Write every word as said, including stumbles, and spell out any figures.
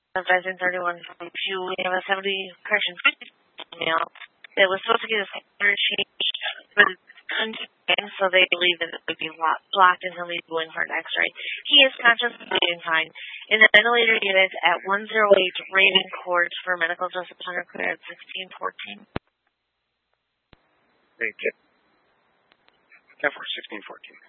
Advising thirty-one forty-two, we have a seventy, correction, fifty email that was supposed to get a standard change, but it couldn't, and so they believe that it would be blocked until he's going for an x-ray. He is conscious and bleeding fine. In the ventilator unit at one oh eight Raven Court for medical justice under clear at sixteen fourteen. Thank you. ten four, sixteen fourteen.